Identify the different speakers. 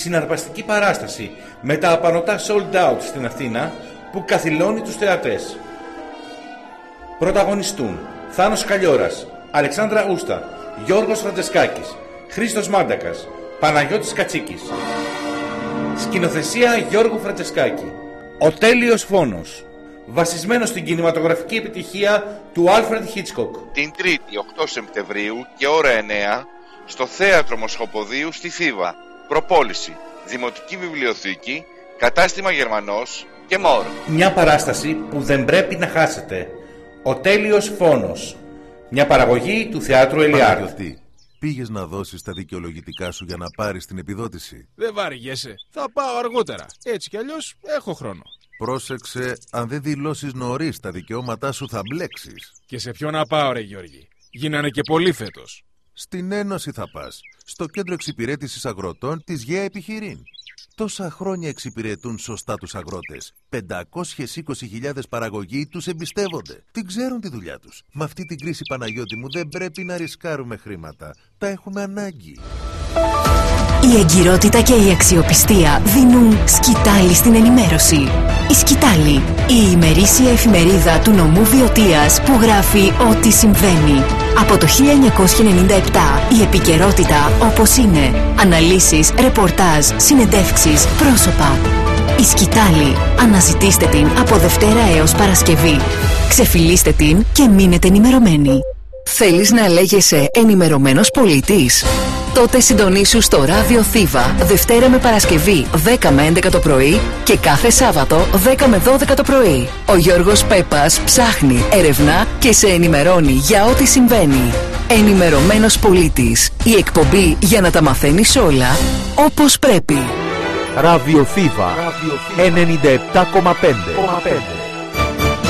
Speaker 1: Συναρπαστική παράσταση με τα απανωτά sold out στην Αθήνα που καθυλώνει τους θεατές. Πρωταγωνιστούν Θάνος Καλλιώρας, Αλεξάνδρα Ούστα, Γιώργος Φραντζεσκάκης, Χρήστος Μάντακας, Παναγιώτης Κατσίκης. Σκηνοθεσία Γιώργου Φραντζεσκάκη. Ο τέλειος φόνος, βασισμένο στην κινηματογραφική επιτυχία του Άλφρεντ Χίτσκοκ.
Speaker 2: Την 3η 8 Σεπτεμβρίου και ώρα 9 στο Θέατρο Μοσχοποδίου στη Θήβα. Προπόληση, Δημοτική Βιβλιοθήκη, Κατάστημα Γερμανός και ΜΟΡ.
Speaker 1: Μια παράσταση που δεν πρέπει να χάσετε. Ο τέλειος φόνος. Μια παραγωγή του Θεάτρου Ελιάρ.
Speaker 3: Πήγες να δώσεις τα δικαιολογητικά σου για να πάρεις την επιδότηση?
Speaker 4: Δεν βαριέσαι. Θα πάω αργότερα. Έτσι κι αλλιώς έχω χρόνο.
Speaker 3: Πρόσεξε, αν δεν δηλώσεις νωρίς τα δικαιώματά σου θα μπλέξεις.
Speaker 4: Και σε ποιο να πάω, ρε Γιώργη? Γίνανε και πολύ φέτος.
Speaker 3: Στην Ένωση θα πας. Στο Κέντρο Εξυπηρέτησης Αγροτών της ΓΕΑ Επιχειρήν. Τόσα χρόνια εξυπηρετούν σωστά τους αγρότες. 520.000 παραγωγοί τους εμπιστεύονται. Την ξέρουν τη δουλειά τους. Με αυτή την κρίση, Παναγιώτη μου, δεν πρέπει να ρισκάρουμε χρήματα. Τα έχουμε ανάγκη.
Speaker 5: Η εγκυρότητα και η αξιοπιστία δίνουν σκητάλη στην ενημέρωση. Η Σκητάλη, η ημερήσια εφημερίδα του νομού Βιωτίας που γράφει ό,τι συμβαίνει. Από το 1997 η επικαιρότητα όπως είναι. Αναλύσεις, ρεπορτάζ, συνεντεύξεις, πρόσωπα. Η Σκητάλη. Αναζητήστε την από Δευτέρα έως Παρασκευή. Ξεφυλίστε την και μείνετε ενημερωμένοι. Θέλεις να λέγεσαι ενημερωμένος πολίτης? Τότε συντονίσου στο Ράδιο Θήβα Δευτέρα με Παρασκευή 10 με 11 το πρωί και κάθε Σάββατο 10 με 12 το πρωί. Ο Γιώργος Πέπας ψάχνει, ερευνά και σε ενημερώνει για ό,τι συμβαίνει. Ενημερωμένος πολίτης. Η εκπομπή για να τα μαθαίνεις όλα όπως πρέπει.
Speaker 6: Ράδιο Θήβα 97,5.